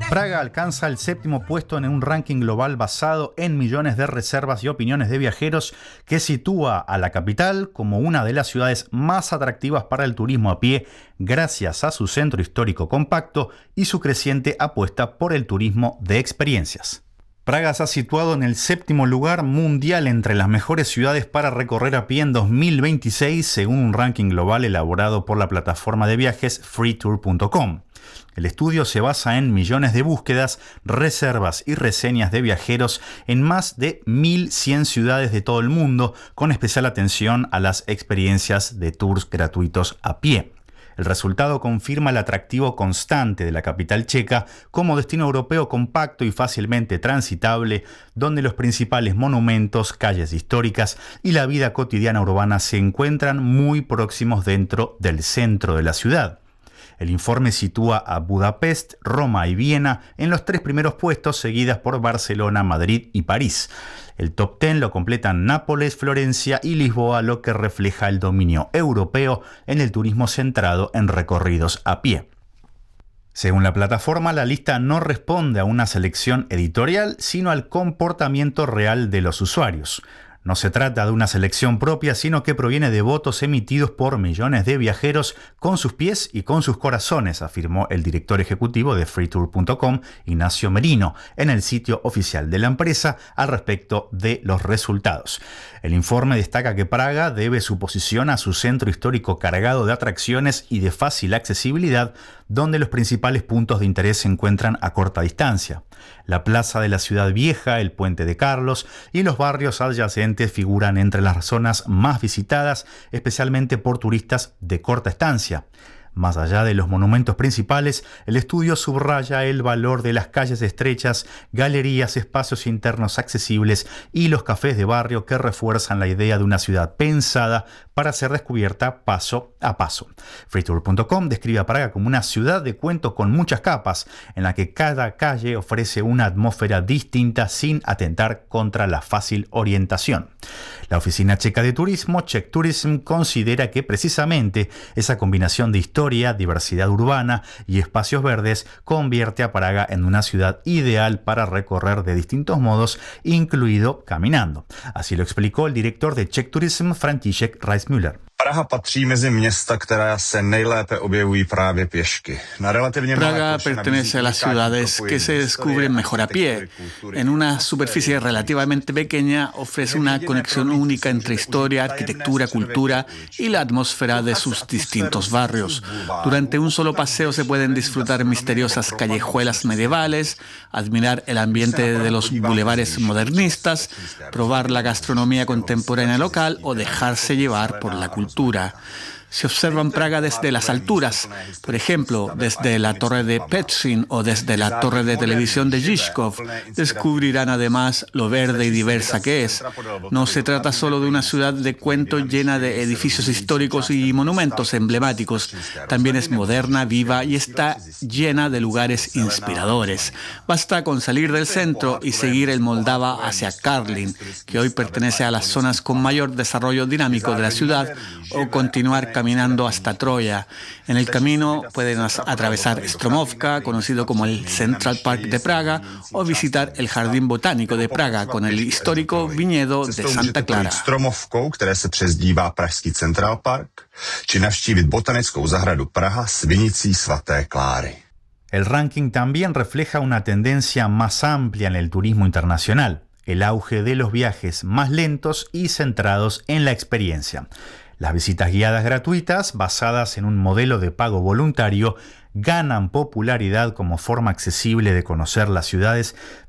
Praga alcanza el 7º puesto en un ranking global basado en millones de reservas y opiniones de viajeros que sitúa a la capital como una de las ciudades más atractivas para el turismo a pie gracias a su centro histórico compacto y su creciente apuesta por el turismo de experiencias. Praga se ha situado en el 7º lugar mundial entre las mejores ciudades para recorrer a pie en 2026 según un ranking global elaborado por la plataforma de viajes freetour.com. El estudio se basa en millones de búsquedas, reservas y reseñas de viajeros en más de 1.100 ciudades de todo el mundo, con especial atención a las experiencias de tours gratuitos a pie. El resultado confirma el atractivo constante de la capital checa como destino europeo compacto y fácilmente transitable, donde los principales monumentos, calles históricas y la vida cotidiana urbana se encuentran muy próximos dentro del centro de la ciudad. El informe sitúa a Budapest, Roma y Viena en los 3 primeros puestos, seguidas por Barcelona, Madrid y París. El top 10 lo completan Nápoles, Florencia y Lisboa, lo que refleja el dominio europeo en el turismo centrado en recorridos a pie. Según la plataforma, la lista no responde a una selección editorial, sino al comportamiento real de los usuarios. No se trata de una selección propia, sino que proviene de votos emitidos por millones de viajeros con sus pies y con sus corazones, afirmó el director ejecutivo de freetour.com, Ignacio Merino, en el sitio oficial de la empresa al respecto de los resultados. El informe destaca que Praga debe su posición a su centro histórico cargado de atracciones y de fácil accesibilidad, donde los principales puntos de interés se encuentran a corta distancia. La plaza de la ciudad vieja, el puente de Carlos y los barrios adyacentes figuran entre las zonas más visitadas, especialmente por turistas de corta estancia. Más allá de los monumentos principales, el estudio subraya el valor de las calles estrechas, galerías, espacios internos accesibles y los cafés de barrio que refuerzan la idea de una ciudad pensada para ser descubierta paso a paso. Freetour.com describe a Praga como una ciudad de cuento con muchas capas, en la que cada calle ofrece una atmósfera distinta sin atentar contra la fácil orientación. La oficina checa de turismo, Czech Tourism, considera que precisamente esa combinación de historia, diversidad urbana y espacios verdes convierte a Praga en una ciudad ideal para recorrer de distintos modos, incluido caminando. Así lo explicó el director de Czech Tourism, František Reismüller. Praha patří mezi města, která se nejlépe objevují právě pěšky. Praga pertenece a las ciudades que se descubren mejor a pie. En una superficie relativamente pequeña ofrece una conexión única entre historia, arquitectura, cultura y la atmósfera de sus distintos barrios. Durante un solo paseo se pueden disfrutar misteriosas callejuelas medievales, admirar el ambiente de los bulevares modernistas, probar la gastronomía contemporánea local o dejarse llevar por la cultura. Se observan Praga desde las alturas, por ejemplo, desde la torre de Petrin o desde la torre de televisión de Žižkov. Descubrirán además lo verde y diversa que es. No se trata solo de una ciudad de cuento llena de edificios históricos y monumentos emblemáticos. También es moderna, viva y está llena de lugares inspiradores. Basta con salir del centro y seguir el Moldava hacia Karlin, que hoy pertenece a las zonas con mayor desarrollo dinámico de la ciudad, o continuar caminando hasta Troya. En el camino pueden atravesar Stromovka, conocido como el Central Park de Praga, o visitar el Jardín Botánico de Praga con el histórico viñedo de Santa Clara. Stromovkou, které se přezdívá Pražský Central Park, či navštívit botanickou zahradu Praha s vinicí Svaté Kláry. El ranking también refleja una tendencia más amplia en el turismo internacional, el auge de los viajes más lentos y centrados en la experiencia. Las visitas guiadas gratuitas, basadas en un modelo de pago voluntario, ganan popularidad como forma accesible de conocer las ciudades,